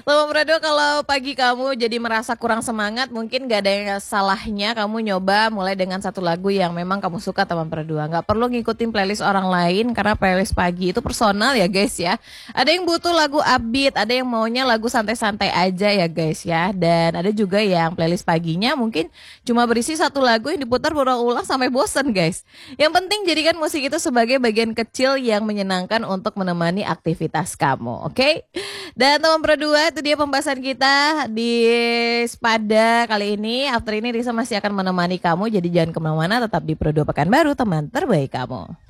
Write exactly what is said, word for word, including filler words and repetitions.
Teman Prado, kalau pagi kamu jadi merasa kurang semangat, mungkin gak ada yang salahnya kamu nyoba mulai dengan satu lagu yang memang kamu suka, teman Prado. Gak perlu ngikutin playlist orang lain, karena playlist pagi itu personal ya guys ya. Ada yang butuh lagu upbeat, ada yang maunya lagu santai-santai aja ya guys ya. Dan ada juga yang playlist paginya mungkin cuma berisi satu lagu yang diputar berulang-ulang sampai bosen guys. Yang penting jadikan musik itu sebagai bagian kecil yang menyenangkan untuk menemani aktivitas kamu, oke? Okay? Dan teman berdua, itu dia pembahasan kita di Spada kali ini. After ini Risa masih akan menemani kamu, jadi jangan kemana-mana, tetap di Pro dua Pekanbaru, teman terbaik kamu.